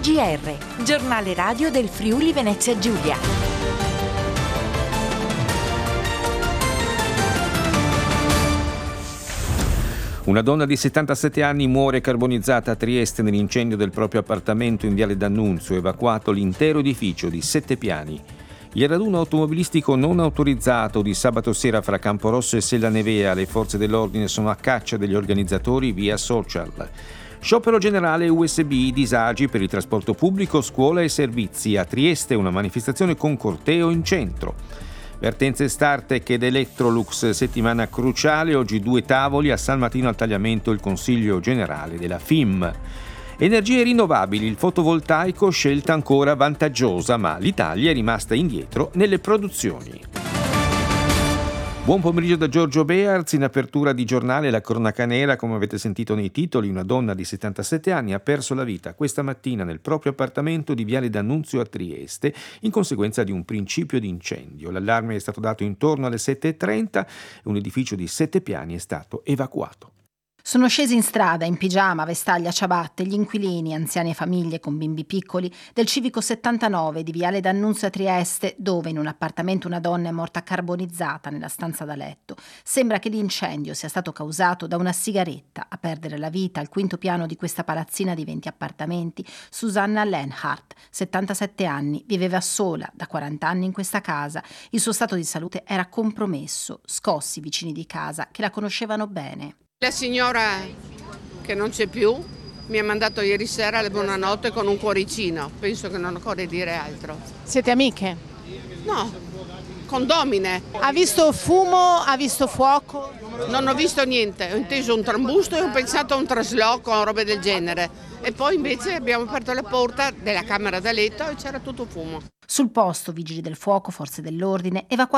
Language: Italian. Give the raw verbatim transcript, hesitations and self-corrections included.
G R, giornale radio del Friuli Venezia Giulia. Una donna di settantasette anni muore carbonizzata a Trieste nell'incendio del proprio appartamento in Viale D'Annunzio, evacuato l'intero edificio di sette piani. Il raduno automobilistico non autorizzato di sabato sera fra Camporosso e Sella Nevea, le forze dell'ordine sono a caccia degli organizzatori via social. Sciopero generale U S B, disagi per il trasporto pubblico, scuola e servizi. A Trieste una manifestazione con corteo in centro. Vertenze Startec ed Electrolux, settimana cruciale, oggi due tavoli, a San Martino al Tagliamento il Consiglio Generale della F I M. Energie rinnovabili, il fotovoltaico scelta ancora vantaggiosa, ma l'Italia è rimasta indietro nelle produzioni. Buon pomeriggio da Giorgio Bearz. In apertura di giornale la cronaca nera, come avete sentito nei titoli, una donna di settantasette anni ha perso la vita questa mattina nel proprio appartamento di Viale D'Annunzio a Trieste in conseguenza di un principio di incendio. L'allarme è stato dato intorno alle sette e trenta e un edificio di sette piani è stato evacuato. Sono scesi in strada in pigiama, vestaglia, ciabatte gli inquilini, anziani e famiglie con bimbi piccoli, del civico settantanove di Viale D'Annunzio a Trieste, dove in un appartamento una donna è morta carbonizzata nella stanza da letto. Sembra che l'incendio sia stato causato da una sigaretta. A perdere la vita al quinto piano di questa palazzina di venti appartamenti Susanna Lenhardt, settantasette anni, viveva sola da quaranta anni in questa casa. Il suo stato di salute era compromesso, scossi i vicini di casa che la conoscevano bene. La signora che non c'è più mi ha mandato ieri sera le buonanotte con un cuoricino, penso che non occorre dire altro. Siete amiche? No, condomine. Ha visto fumo, ha visto fuoco? Non ho visto niente, ho inteso un trambusto e ho pensato a un trasloco o robe del genere. E poi invece abbiamo aperto la porta della camera da letto e c'era tutto fumo. Sul posto, vigili del fuoco, forze dell'ordine, evacuati